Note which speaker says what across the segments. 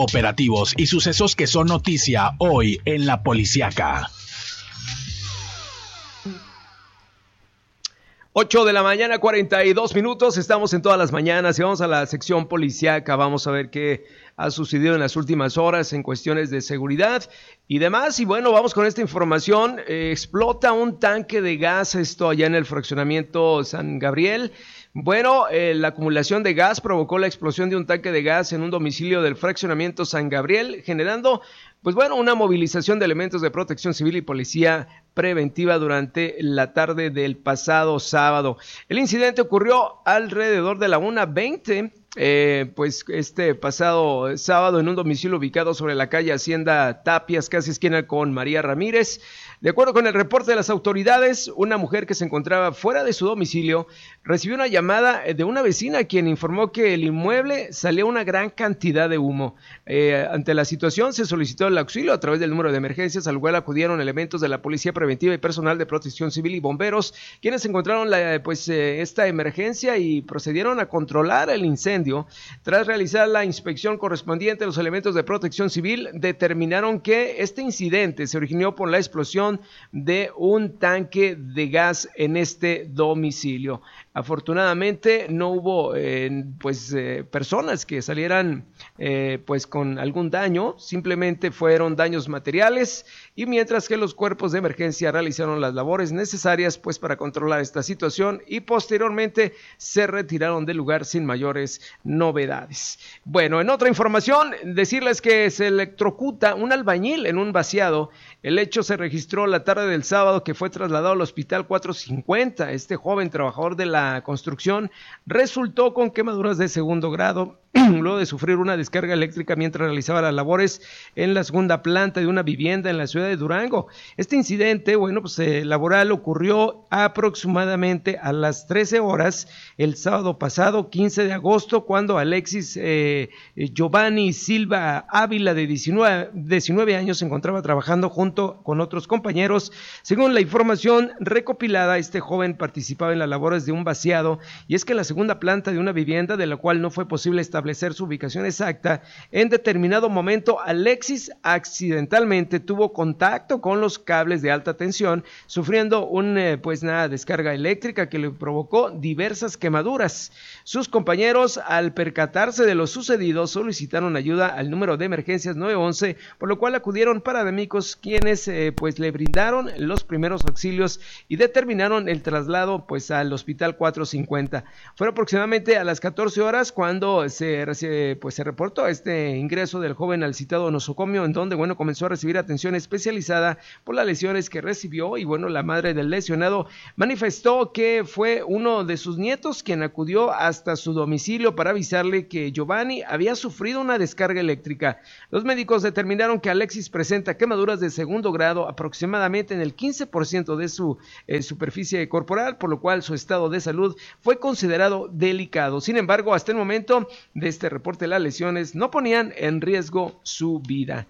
Speaker 1: operativos y sucesos que son noticia hoy en La Policiaca.
Speaker 2: 8 de la mañana, 42 minutos, estamos en todas las mañanas y vamos a la sección policiaca, vamos a ver qué ha sucedido en las últimas horas en cuestiones de seguridad y demás. Y bueno, vamos con esta información. Explota un tanque de gas, esto allá en el fraccionamiento San Gabriel. Bueno, la acumulación de gas provocó la explosión de un tanque de gas en un domicilio del fraccionamiento San Gabriel, generando, pues bueno, una movilización de elementos de protección civil y policía preventiva durante la tarde del pasado sábado. El incidente ocurrió alrededor de la 1:20, pues este pasado sábado en un domicilio ubicado sobre la calle Hacienda Tapias, casi esquina con María Ramírez. De acuerdo con el reporte de las autoridades, una mujer que se encontraba fuera de su domicilio recibió una llamada de una vecina quien informó que el inmueble salía una gran cantidad de humo. Ante la situación se solicitó el auxilio a través del número de emergencias, al cual acudieron elementos de la Policía Preventiva y personal de Protección Civil y bomberos, quienes encontraron esta emergencia y procedieron a controlar el incendio. Tras realizar la inspección correspondiente, los elementos de Protección Civil determinaron que este incidente se originó por la explosión de un tanque de gas en este domicilio. Afortunadamente no hubo personas que salieran con algún daño, simplemente fueron daños materiales, y mientras que los cuerpos de emergencia realizaron las labores necesarias pues para controlar esta situación y posteriormente se retiraron del lugar sin mayores novedades. Bueno, en otra información, decirles que se electrocuta un albañil en un vaciado. El hecho se registró la tarde del sábado, que fue trasladado al Hospital 450. Este joven trabajador de la construcción resultó con quemaduras de segundo grado luego de sufrir una descarga eléctrica mientras realizaba las labores en la segunda planta de una vivienda en la ciudad de Durango. Este incidente, laboral ocurrió aproximadamente a las 13 horas el sábado pasado, 15 de agosto, cuando Alexis Giovanni Silva Ávila, de 19 años, se encontraba trabajando junto con otros compañeros. Según la información recopilada, este joven participaba en las labores de un vaciado, y es que en la segunda planta de una vivienda, de la cual no fue posible establecer su ubicación exacta, en determinado momento Alexis accidentalmente tuvo contacto con los cables de alta tensión, sufriendo una descarga eléctrica que le provocó diversas quemaduras. Sus compañeros, al percatarse de lo sucedido, solicitaron ayuda al número de emergencias 911, por lo cual acudieron paramédicos, quienes le brindaron los primeros auxilios y determinaron el traslado al Hospital 450. Fue aproximadamente a las 14 horas cuando se reportó este ingreso del joven al citado nosocomio, en donde comenzó a recibir atención especializada por las lesiones que recibió. Y la madre del lesionado manifestó que fue uno de sus nietos quien acudió hasta su domicilio para avisarle que Giovanni había sufrido una descarga eléctrica. Los médicos determinaron que Alexis presenta quemaduras de segundo grado aproximadamente en el 15% de su superficie corporal, por lo cual su estado de salud fue considerado delicado. Sin embargo, hasta el momento de este reporte, las lesiones no ponían en riesgo su vida.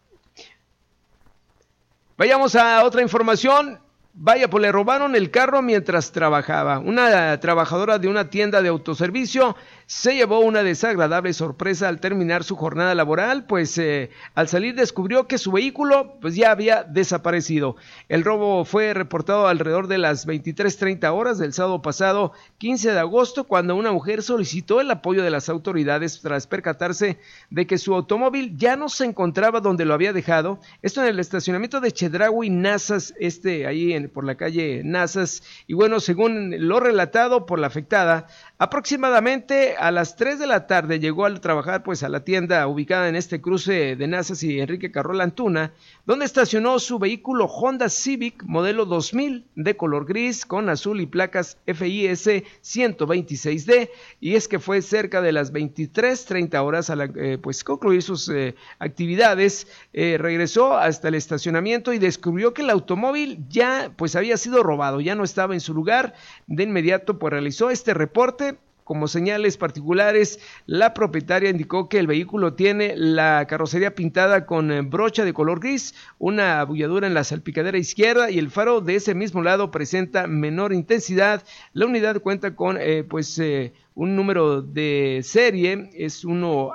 Speaker 2: Vayamos a otra información. Le robaron el carro mientras trabajaba. Una trabajadora de una tienda de autoservicio se llevó una desagradable sorpresa al terminar su jornada laboral, al salir descubrió que su vehículo ya había desaparecido. El robo fue reportado alrededor de las 23:30 horas del sábado pasado, 15 de agosto, cuando una mujer solicitó el apoyo de las autoridades tras percatarse de que su automóvil ya no se encontraba donde lo había dejado. Esto en el estacionamiento de Chedraui Nazas, por la calle Nazas. Y según lo relatado por la afectada, aproximadamente a las 3 de la tarde llegó a trabajar a la tienda ubicada en este cruce de Nazas y Enrique Carroll Antuna, donde estacionó su vehículo Honda Civic modelo 2000 de color gris con azul y placas FIS 126D. Y es que fue cerca de las 23:30 horas al concluir sus actividades, regresó hasta el estacionamiento y descubrió que el automóvil ya había sido robado, ya no estaba en su lugar. De inmediato realizó este reporte. Como señales particulares, la propietaria indicó que el vehículo tiene la carrocería pintada con brocha de color gris, una abolladura en la salpicadera izquierda y el faro de ese mismo lado presenta menor intensidad. La unidad cuenta con un número de serie, es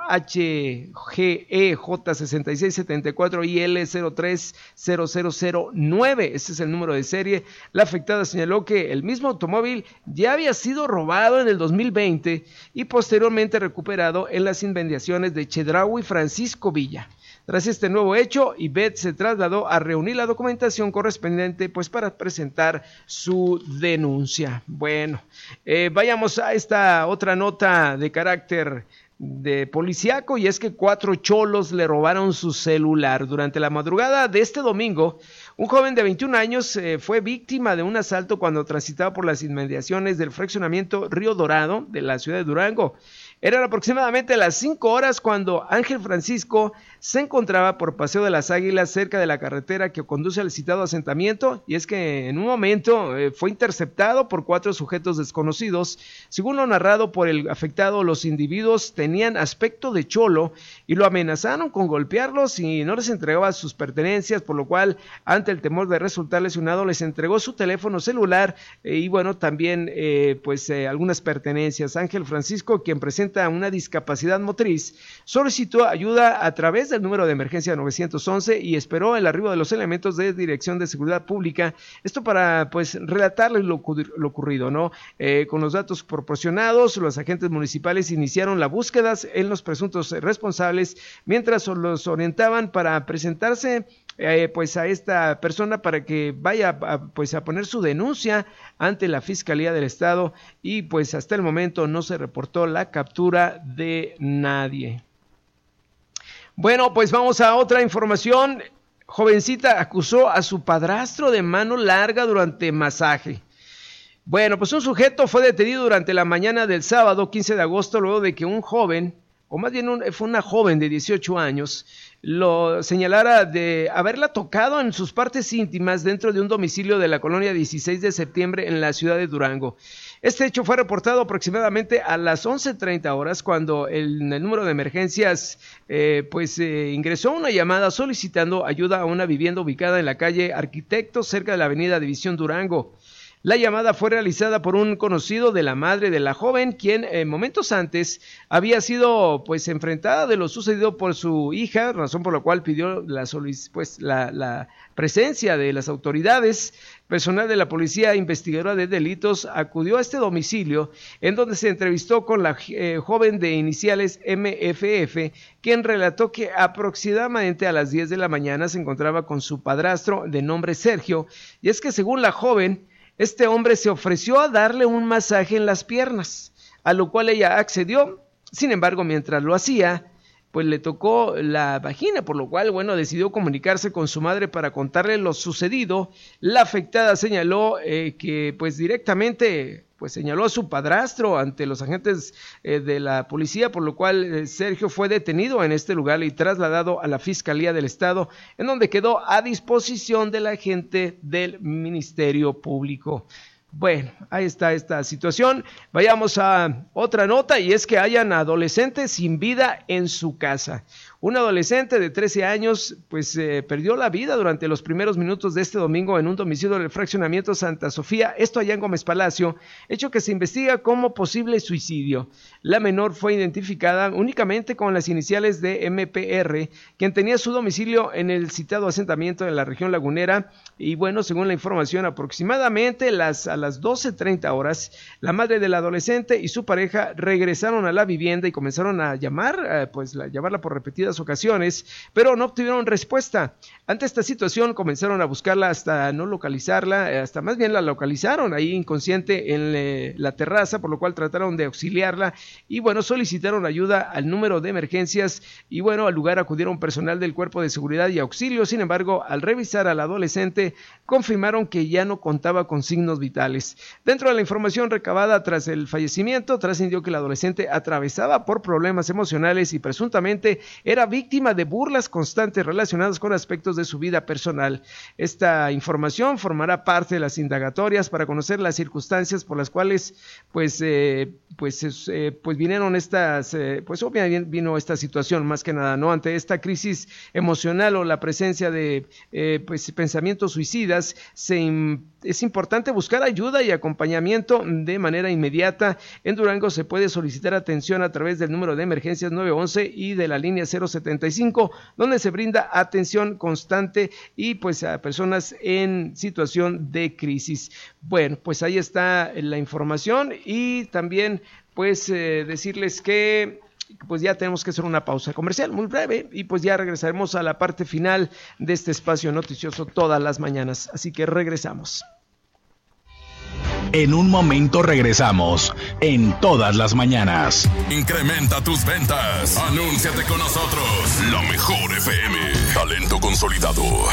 Speaker 2: 1HGE6674IL0300009, ese es el número de serie. La afectada señaló que el mismo automóvil ya había sido robado en el 2020 y posteriormente recuperado en las inmediaciones de Chedraui Francisco Villa. Tras este nuevo hecho, Ivette se trasladó a reunir la documentación correspondiente pues para presentar su denuncia. Bueno, vayamos a esta otra nota de carácter de policíaco, y es que 4 cholos le robaron su celular. Durante la madrugada de este domingo, un joven de 21 años fue víctima de un asalto cuando transitaba por las inmediaciones del fraccionamiento Río Dorado de la ciudad de Durango. Eran aproximadamente las 5 horas cuando Ángel Francisco se encontraba por Paseo de las Águilas cerca de la carretera que conduce al citado asentamiento, y es que en un momento fue interceptado por 4 sujetos desconocidos. Según lo narrado por el afectado, los individuos tenían aspecto de cholo y lo amenazaron con golpearlos si no les entregaba sus pertenencias, por lo cual, ante el temor de resultar lesionado, les entregó su teléfono celular y bueno, también algunas pertenencias. Ángel Francisco, quien presenta una discapacidad motriz, solicitó ayuda a través del número de emergencia 911 y esperó el arribo de los elementos de Dirección de Seguridad Pública, esto para pues relatarles lo ocurrido, ¿no? Con los datos proporcionados, los agentes municipales iniciaron las búsquedas en los presuntos responsables, mientras los orientaban para presentarse a esta persona para que vaya a poner su denuncia ante la Fiscalía del Estado, y pues hasta el momento no se reportó la captura de nadie. Bueno, pues vamos a otra información. Jovencita acusó a su padrastro de mano larga durante masaje. Bueno, pues un sujeto fue detenido durante la mañana del sábado 15 de agosto luego de que un joven, o más bien fue una joven de 18 años, lo señalara de haberla tocado en sus partes íntimas dentro de un domicilio de la colonia 16 de septiembre en la ciudad de Durango. Este hecho fue reportado aproximadamente a las 11:30 horas cuando el número de emergencias ingresó una llamada solicitando ayuda a una vivienda ubicada en la calle Arquitectos cerca de la avenida División Durango. La llamada fue realizada por un conocido de la madre de la joven, quien momentos antes había sido enfrentada de lo sucedido por su hija, razón por la cual pidió la presencia de las autoridades. Personal de la Policía Investigadora de Delitos acudió a este domicilio, en donde se entrevistó con la joven de iniciales MFF, quien relató que aproximadamente a las 10 de la mañana se encontraba con su padrastro de nombre Sergio, y es que según la joven, este hombre se ofreció a darle un masaje en las piernas, a lo cual ella accedió. Sin embargo, mientras lo hacía, pues le tocó la vagina, por lo cual, decidió comunicarse con su madre para contarle lo sucedido. La afectada señaló que directamente señaló a su padrastro ante los agentes de la policía, por lo cual Sergio fue detenido en este lugar y trasladado a la Fiscalía del Estado, en donde quedó a disposición del agente del Ministerio Público. Bueno, ahí está esta situación. Vayamos a otra nota, y es que hayan adolescentes sin vida en su casa. Un adolescente de 13 años perdió la vida durante los primeros minutos de este domingo en un domicilio del fraccionamiento Santa Sofía, esto allá en Gómez Palacio, hecho que se investiga como posible suicidio. La menor fue identificada únicamente con las iniciales de MPR, quien tenía su domicilio en el citado asentamiento de la región lagunera, y según la información, aproximadamente a las 12:30 horas, la madre del adolescente y su pareja regresaron a la vivienda y comenzaron a llamarla por repetidas ocasiones, pero no obtuvieron respuesta. Ante esta situación comenzaron a buscarla hasta no localizarla, hasta más bien la localizaron ahí inconsciente en la terraza, por lo cual trataron de auxiliarla y solicitaron ayuda al número de emergencias y al lugar acudieron personal del Cuerpo de Seguridad y Auxilio. Sin embargo, al revisar al adolescente, confirmaron que ya no contaba con signos vitales. Dentro de la información recabada tras el fallecimiento, trascendió que el adolescente atravesaba por problemas emocionales y presuntamente era víctima de burlas constantes relacionadas con aspectos de su vida personal. Esta información formará parte de las indagatorias para conocer las circunstancias por las cuales vinieron estas, obviamente vino esta situación más que nada, ¿no? Ante esta crisis emocional o la presencia de pensamientos suicidas, es importante buscar ayuda ayuda y acompañamiento de manera inmediata. En Durango se puede solicitar atención a través del número de emergencias 911 y de la línea 075, donde se brinda atención constante y pues a personas en situación de crisis. Bueno, pues ahí está la información y también pues decirles que pues ya tenemos que hacer una pausa comercial muy breve y pues ya regresaremos a la parte final de este espacio noticioso todas las mañanas, así que regresamos.
Speaker 1: En un momento regresamos en Todas las Mañanas.
Speaker 3: Incrementa tus ventas. Anúnciate con nosotros. La Mejor FM. Talento consolidado.